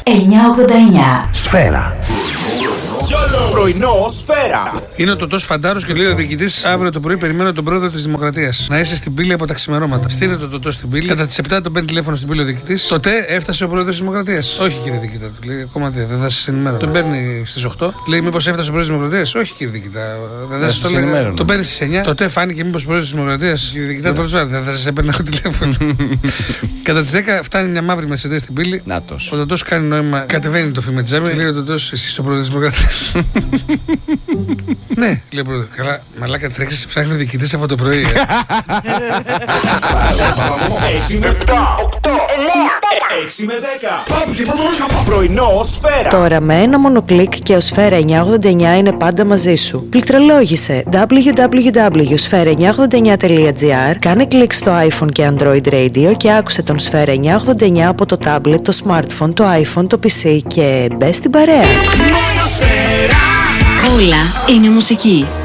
989. Σφαίρα. Πρωινό Σφαίρα. Είναι ο Τωτός Φαντάρος και λέει ο διοικητής: αύριο το πρωί περιμένω τον πρόεδρο της Δημοκρατίας να είσαι στην πύλη από τα ξημερώματα. Στείλε τον Τωτό στην πύλη. Κατά τις 7 τον παίρνει τηλέφωνο στην πύλη ο διοικητής. Τότε έφτασε ο πρόεδρος της Δημοκρατίας. Όχι κύριε διοικητά, του λέει: ακόμα δεν θα σας ενημέρω. Τον παίρνει στις 8. Λέει: μήπως έφτασε ο πρόεδρος της Δημοκρατίας. Όχι κύριε διοικητά, δεν θα σας το λέω. Τον παίρνει στις 9. Τότε φάνηκε μήπως ο πρόεδρος της Δημοκρατίας. Κύριε διοικητά, δεν θα σας έπαιρνα τηλέφωνο. Κατά τις 10 φτάνει μια μαύρη Mercedes στην πύλη. Ο Τωτός κάνει νόημα, κατεβαίνει το φημετζάμι. Λέει ο Τωτός: εσύ ο πρόεδρος της Δημοκρατίας. Ναι, λέει ο πρόεδρος. Καλά, μαλάκα τρέξεις, ψάχνει ο διοικητής από το πρωί. 6 με 7, 8, 9, 6 με 10. Πρωινό Σφαίρα. Τώρα με ένα μόνο κλικ και ο Σφαίρα 989 είναι πάντα μαζί σου. Πληκτρολόγησε www.sfera989.gr, κάνε κλικ στο iPhone και Android Radio και άκουσε τον Σφαίρα 989 από το tablet, το smartphone, το iPhone, το PC και μπες στην παρέα. Όλα είναι μουσική.